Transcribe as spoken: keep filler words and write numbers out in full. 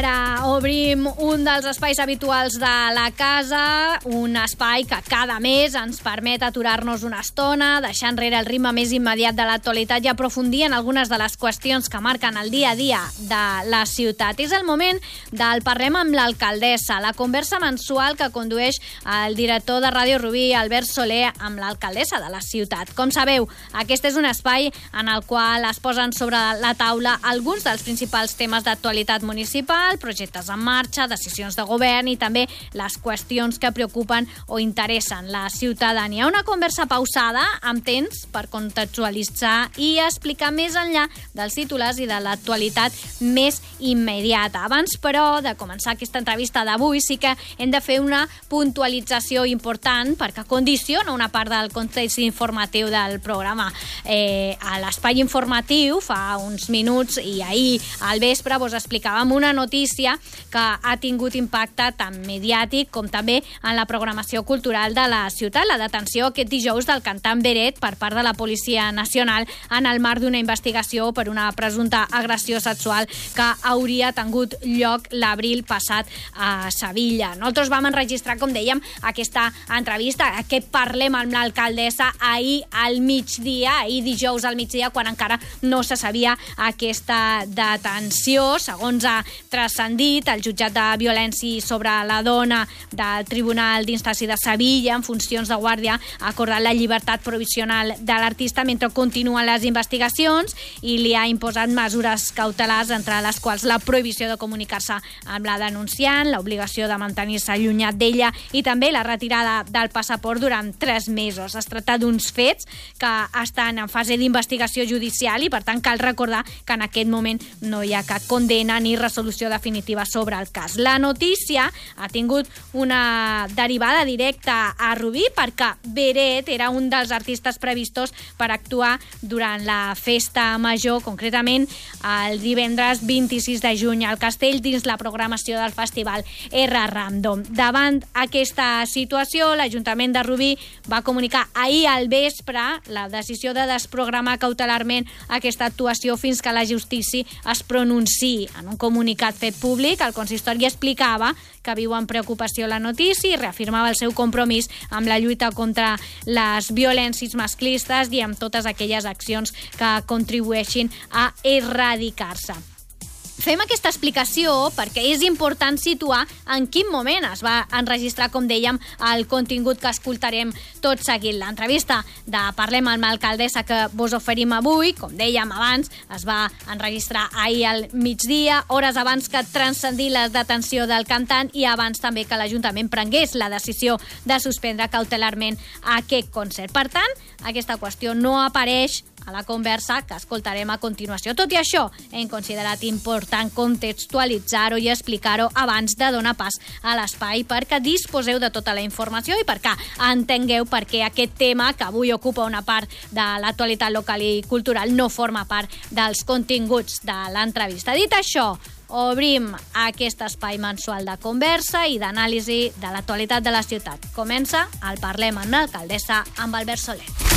Ara obrim un dels espais habituals de la casa, un espai que cada mes ens permet aturar-nos una estona, deixar enrere el ritme més immediat de l'actualitat i aprofundir en algunes de les qüestions que marquen el dia a dia de la ciutat. És el moment del Parlem amb l'alcaldessa, la conversa mensual que condueix el director de Ràdio Rubí, Albert Soler, amb l'alcaldessa de la ciutat. Com sabeu, aquest és un espai en el qual es posen sobre la taula alguns dels principals temes d'actualitat municipal, projectes en marxa, decisions de govern i també les qüestions que preocupen o interessen la ciutadania. Una conversa pausada amb temps per contextualitzar i explicar més enllà dels titulars i de l'actualitat més immediata. Abans, però, de començar aquesta entrevista d'avui, sí que hem de fer una puntualització important perquè condiciona una part del context informatiu del programa. Eh, a l'espai informatiu, fa uns minuts i ahir al vespre, vos explicàvem una notícia que ha tingut impacte tant mediàtic com també en la programació cultural de la ciutat. La detenció aquest dijous del cantant Beret per part de la Policia Nacional en el marc d'una investigació per una presumpta agressió sexual que hauria tingut lloc l'abril passat a Sevilla. Nosaltres vam enregistrar, com dèiem, aquesta entrevista, aquest Parlem amb l'alcaldessa ahir al migdia, ahir dijous al migdia, quan encara no se sabia aquesta detenció. Segons ha transcendit, el jutjat de violència sobre la dona del Tribunal d'Instància de Sevilla, en funcions de guàrdia, ha acordat la llibertat provisional de l'artista mentre continuen les investigacions i li ha imposat mesures cautelars, entre les quals la prohibició de comunicar-se amb la denunciant, l'obligació de mantenir-se allunyat d'ella i també la retirada del passaport durant tres mesos. Es tracta d'uns fets que estan en fase d'investigació judicial i, per tant, cal recordar que en aquest moment no hi ha cap condemna ni resolució definitiva sobre el cas. La notícia ha tingut una derivada directa a Rubí perquè Beret era un dels artistes previstos per actuar durant la festa major, concretament el divendres vint-i-sis de juny al Castell, dins la programació del festival R Random. Davant aquesta situació, l'Ajuntament de Rubí va comunicar ahir al vespre la decisió de desprogramar cautelarment aquesta actuació fins que la justícia es pronunciï. En un comunicat fet públic, el consistori explicava que viu amb preocupació la notícia i reafirmava el seu compromís amb la lluita contra les violències masclistes i amb totes aquelles accions que contribueixin a erradicar-se. Fem aquesta explicació perquè és important situar en quin moment es va enregistrar, com dèiem, el contingut que escoltarem tot seguit. L'entrevista de Parlem amb l'alcaldessa que vos oferim avui, com dèiem abans, es va enregistrar ahir al migdia, hores abans que transcendir la detenció del cantant i abans també que l'Ajuntament prengués la decisió de suspendre cautelarment aquest concert. Per tant, aquesta qüestió no apareix a la conversa que escoltarem a continuació. Tot i això, hem considerat important contextualitzar-ho i explicar-ho abans de donar pas a l'espai perquè disposeu de tota la informació i perquè entengueu per què aquest tema, que avui ocupa una part de l'actualitat local i cultural, no forma part dels continguts de l'entrevista. Dit això, obrim aquest espai mensual de conversa i d'anàlisi de l'actualitat de la ciutat. Comença el Parlem amb l'alcaldessa amb Albert Soler.